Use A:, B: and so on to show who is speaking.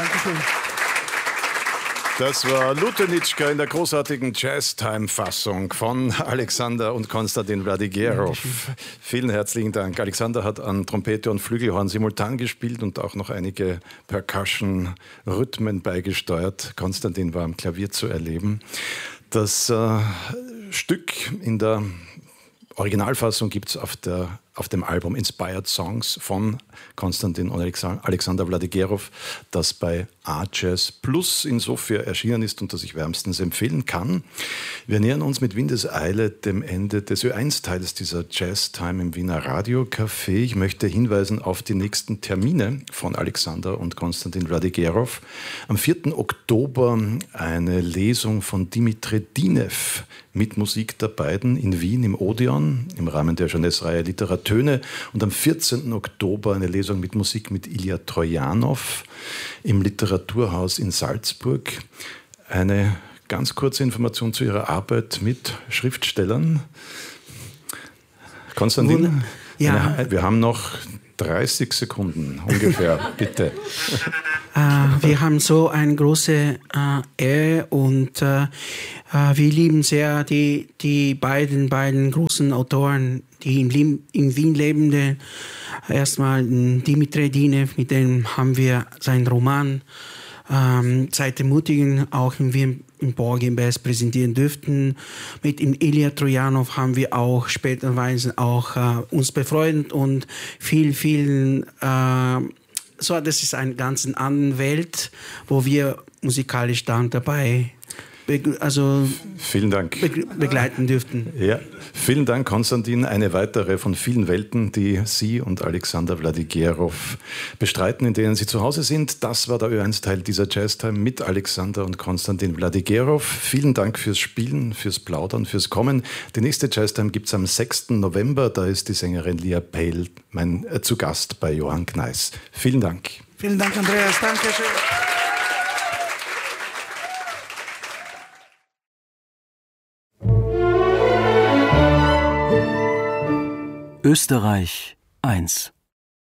A: Dankeschön.
B: Das war Lutenitschka in der großartigen Jazztime-Fassung von Alexander und Konstantin Wladigierow. Vielen herzlichen Dank. Alexander hat an Trompete und Flügelhorn simultan gespielt und auch noch einige Percussion-Rhythmen beigesteuert. Konstantin war am Klavier zu erleben. Das Stück in der Originalfassung gibt es auf dem Album Inspired Songs von Konstantin und Alexander Wladigierow, das bei A-Jazz Plus insofern erschienen ist und das ich wärmstens empfehlen kann. Wir nähern uns mit Windeseile dem Ende des Ö1-Teils dieser Jazz-Time im Wiener Radiocafé. Ich möchte hinweisen auf die nächsten Termine von Alexander und Konstantin Wladigierow. Am 4. Oktober eine Lesung von Dimitri Dinev mit Musik der beiden in Wien im Odeon im Rahmen der Jeunesse-Reihe Literatöne und am 14. Oktober eine Lesung mit Musik mit Ilja Trojanow im Literaturhaus in Salzburg. Eine ganz kurze Information zu Ihrer Arbeit mit Schriftstellern. Konstantin,
A: ja.
B: Wir haben noch 30 Sekunden ungefähr, bitte.
A: Wir haben so eine große Ehre und wir lieben sehr die beiden großen Autoren, die in Wien lebenden. Erstmal Dimitri Dinev, mit dem haben wir seinen Roman Zeit der Mutigen auch in Wien im Borgenbest präsentieren dürften. Mit dem Ilja Trojanow haben wir auch späterweise auch uns befreundet und viel so, das ist eine ganz andere Welt, wo wir musikalisch dann dabei
B: vielen Dank.
A: Begleiten dürften.
B: Ja, vielen Dank, Konstantin. Eine weitere von vielen Welten, die Sie und Alexander Wladigierow bestreiten, in denen Sie zu Hause sind. Das war der Ö1-Teil dieser Jazztime mit Alexander und Konstantin Wladigierow. Vielen Dank fürs Spielen, fürs Plaudern, fürs Kommen. Die nächste Jazztime gibt es am 6. November. Da ist die Sängerin Lia Pale zu Gast bei Johann Gneiss. Vielen Dank.
A: Vielen Dank, Andreas. Dankeschön.
C: Österreich 1